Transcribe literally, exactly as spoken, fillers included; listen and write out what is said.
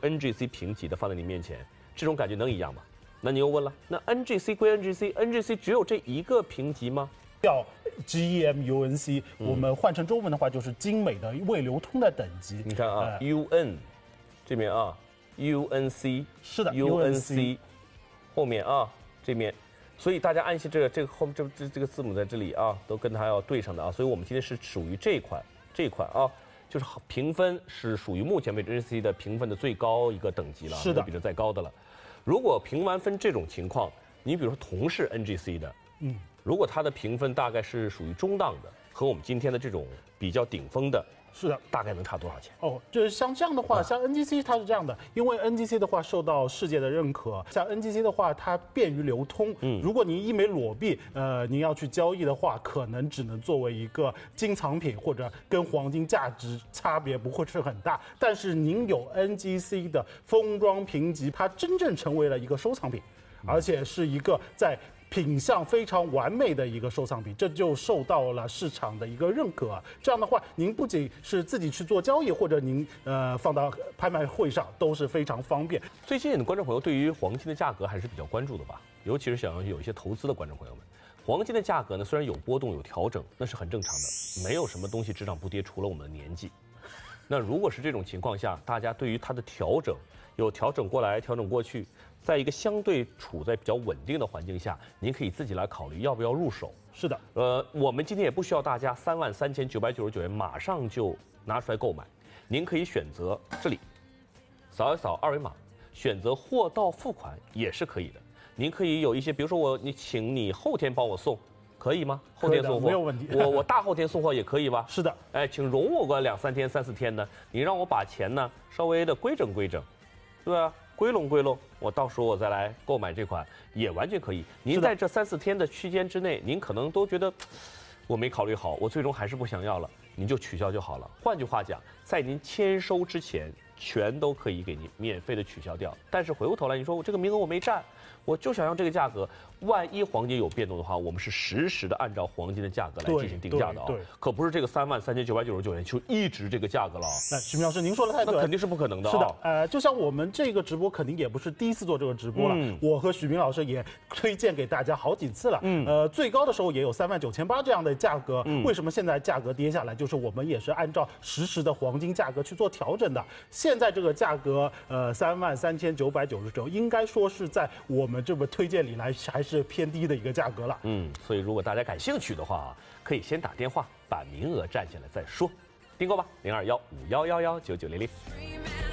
N G C 评级的放在你面前，这种感觉能一样吗？那你又问了，那 N G C 归 N G C，N G C 只有这一个评级吗？ 叫 G E M U N C，、嗯、我们换成中文的话就是精美的未流通的等级。 你看啊、呃、，U N 这边啊 ，U N C 是的 ，U N C 后面啊这边。所以大家按下这个这个后面这这这个字母在这里啊，都跟它要对上的啊。所以我们今天是属于这一款这一款啊，就是评分是属于目前为止 N G C 的评分的最高一个等级了， 是的， 比这再高的了。如果评完分这种情况，你比如说同是 N G C 的，嗯，如果它的评分大概是属于中档的，和我们今天的这种比较顶峰的。 是的， 大概能差多少钱？ 哦，就是像这样的话，啊、像 N G C 它是这样的，因为 N G C 的话受到世界的认可，像 N G C 的话它便于流通。嗯，如果您一枚裸币，呃，您要去交易的话，可能只能作为一个金藏品，或者跟黄金价值差别不会是很大。但是您有 N G C 的封装评级，它真正成为了一个收藏品，而且是一个在。品相非常完美的一个收藏品，这就受到了市场的一个认可。这样的话，您不仅是自己去做交易，或者您呃放到拍卖会上都是非常方便。 最近的观众朋友对于黄金的价格还是比较关注的吧？尤其是想要有一些投资的观众朋友们，黄金的价格呢虽然有波动有调整，那是很正常的，没有什么东西只涨不跌，除了我们的年纪。那如果是这种情况下，大家对于它的调整有调整过来调整过去，在一个相对处在比较稳定的环境下，您可以自己来考虑要不要入手。 是的， 呃，我们今天也不需要大家三万三千九百九十九元马上就拿出来购买，您可以选择这里扫一扫二维码，选择货到付款也是可以的。您可以有一些，比如说我你请你后天帮我送。可以吗？后天送货没有问题。 我我大后天送货也可以吧？ 是的。 哎，请容我个两三天、三四天呢，你让我把钱呢稍微的规整规整，对吧？归拢归拢，我到时候我再来购买这款也完全可以。您在这三四天的区间之内，您可能都觉得我没考虑好，我最终还是不想要了，您就取消就好了。换句话讲，在您签收之前，全都可以给您免费的取消掉。但是回过头来，你说我这个名额我没占，我就想要这个价格。万一黄金有变动的话，我们是实时的按照黄金的价格来进行定价的啊、哦，可不是这个三万三千九百九十九元就一直这个价格了。 那徐明老师，您说的太对， 那肯定是不可能的、哦。 是的，呃，就像我们这个直播肯定也不是第一次做这个直播了，嗯、我和许明老师也推荐给大家好几次了。嗯，呃，最高的时候也有三万九千八这样的价格。嗯，为什么现在价格跌下来？就是我们也是按照实时的黄金价格去做调整的。现在这个价格，呃，三万三千九百九十九，应该说是在我们这个推荐里来还是偏低的一个价格了。 嗯，所以如果大家感兴趣的话，可以先打电话把名额占下来再说，订购吧，零二幺五幺幺幺九九零零。